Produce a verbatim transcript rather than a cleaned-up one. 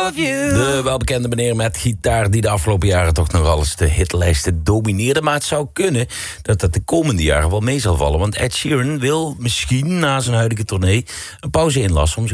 of you. De welbekende meneer met gitaar die de afgelopen jaren toch nogal eens de hitlijsten domineerde. Maar het zou kunnen dat dat de komende jaren wel mee zal vallen. Want Ed Sheeran wil misschien na zijn huidige tournee een pauze inlassen om zich